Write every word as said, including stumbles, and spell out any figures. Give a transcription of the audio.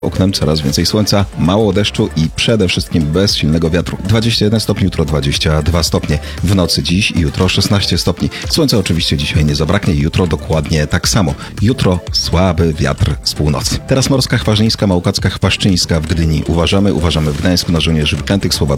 Oknem coraz więcej słońca, mało deszczu i przede wszystkim bez silnego wiatru. dwadzieścia jeden stopni, jutro dwadzieścia dwa stopnie. W nocy dziś i jutro szesnaście stopni. Słońca oczywiście dzisiaj nie zabraknie i jutro dokładnie tak samo. Jutro słaby wiatr z północy. Teraz Morska Chwarzyńska, Małkacka Chwaszczyńska w Gdyni. Uważamy, uważamy w Gdańsku na żołnierzy wyklętych. Słowa